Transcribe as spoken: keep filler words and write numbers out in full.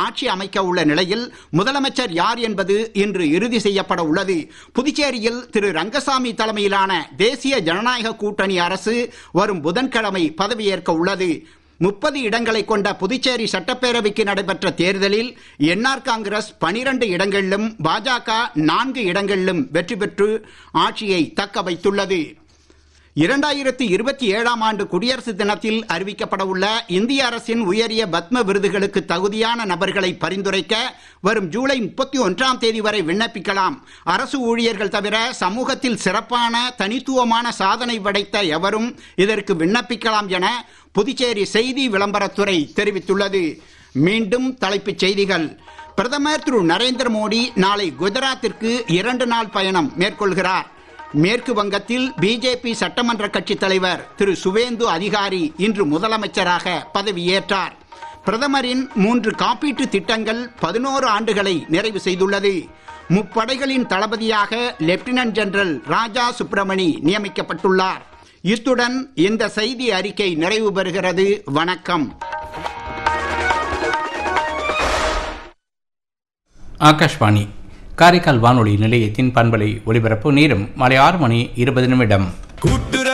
ஆட்சி அமைக்க உள்ள நிலையில் முதலமைச்சர் யார் என்பது இன்று இறுதி செய்யப்பட உள்ளது. புதுச்சேரியில் திரு ரங்கசாமி தலைமையிலான தேசிய ஜனநாயக கூட்டணி அரசு வரும் புதன்கிழமை பதவியேற்க உள்ளது. முப்பது இடங்களை கொண்ட புதுச்சேரி சட்டப்பேரவைக்கு நடைபெற்ற தேர்தலில் என்ஆர் காங்கிரஸ் பனிரண்டு இடங்களிலும் பாஜக நான்கு இடங்களிலும் வெற்றி பெற்று ஆட்சியை தக்க வைத்துள்ளது. இரண்டாயிரத்தி இருபத்தி ஏழாம் ஆண்டு குடியரசு தினத்தில் அறிவிக்கப்பட உள்ள இந்திய அரசின் உயரிய பத்ம விருதுகளுக்கு தகுதியான நபர்களை பரிந்துரைக்க வரும் ஜூலை முப்பத்தி ஒன்றாம் தேதி வரை விண்ணப்பிக்கலாம். அரசு ஊழியர்கள் தவிர சமூகத்தில் சிறப்பான தனித்துவமான சாதனை படைத்த எவரும் இதற்கு விண்ணப்பிக்கலாம் என புதுச்சேரி செய்தி விளம்பரத்துறை தெரிவித்துள்ளது. மீண்டும் தலைப்புச் செய்திகள். பிரதமர் திரு நரேந்திர மோடி நாளை குஜராத்திற்கு இரண்டு நாள் பயணம் மேற்கொள்கிறார். மேற்கு வங்கத்தில் பிஜேபி சட்டமன்ற கட்சி தலைவர் திரு சுவேந்து அதிகாரி இன்று முதலமைச்சராக பதவியேற்றார். பிரதமரின் மூன்று காப்பீட்டு திட்டங்கள் பதினோரு ஆண்டுகளை நிறைவு செய்துள்ளது. முப்படைகளின் தளபதியாக லெப்டினன்ட் ஜெனரல் ராஜா சுப்பிரமணி நியமிக்கப்பட்டுள்ளார். இத்துடன் இந்த செய்தி அறிக்கை நிறைவு பெறுகிறது. வணக்கம். ஆகாஷ்வாணி காரைக்கால் வானொலி நிலையத்தின் பண்பலை ஒலிபரப்பு நேரம் மாலை ஆறு மணி இருபது நிமிடம்.